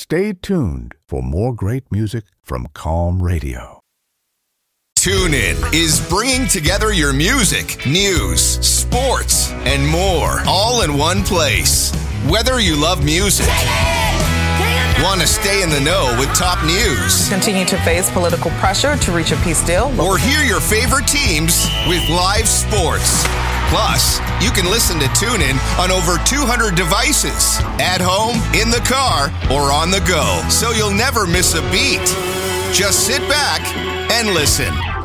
Stay tuned for more great music from Calm Radio. TuneIn is bringing together your music, news, sports, and more, all in one place. Whether you love music, want to stay in the know with top news, continue to face political pressure to reach a peace deal, or hear your favorite teams with live sports. Plus, you can listen to TuneIn on over 200 devices, at home, in the car, or on the go, so you'll never miss a beat. Just sit back and listen.